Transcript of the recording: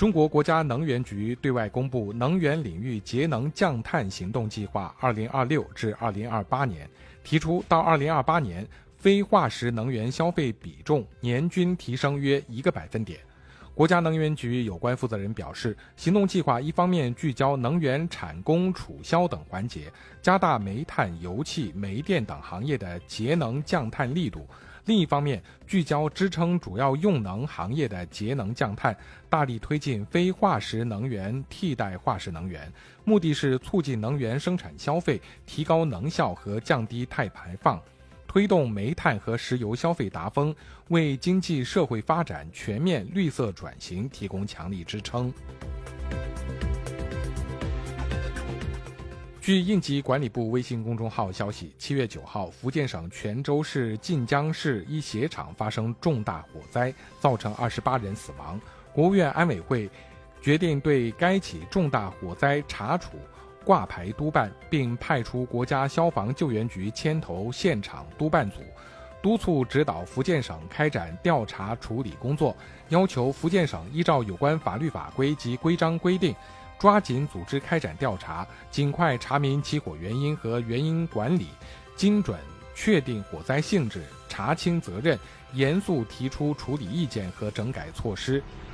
中国国家能源局对外公布能源领域节能降碳行动计划2026至2028年，提出到2028年，非化石能源消费比重年均提升约1个百分点。国家能源局有关负责人表示，行动计划一方面聚焦能源产供、储销等环节，加大煤炭、油气、煤电等行业的节能降碳力度；另一方面，聚焦支撑主要用能行业的节能降碳，大力推进非化石能源替代化石能源，目的是促进能源生产消费，提高能效和降低碳排放，推动煤炭和石油消费达峰，为经济社会发展全面绿色转型提供强力支撑。据应急管理部微信公众号消息，7月9号，福建省泉州市晋江市一鞋厂发生重大火灾，造成28人死亡。国务院安委会决定对该起重大火灾查处、挂牌督办，并派出国家消防救援局牵头现场督办组，督促指导福建省开展调查处理工作，要求福建省依照有关法律法规及规章规定，抓紧组织开展调查，尽快查明起火原因和原因管理，精准确定火灾性质，查清责任，严肃提出处理意见和整改措施。